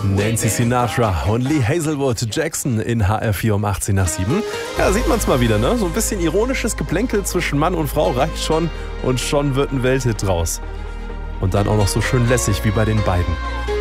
Nancy Sinatra und Lee Hazelwood Jackson in HR4 um 18 nach 7. Ja, sieht man's mal wieder, ne? So ein bisschen ironisches Geplänkel zwischen Mann und Frau reicht schon und schon wird ein Welthit draus. Und dann auch noch so schön lässig wie bei den beiden.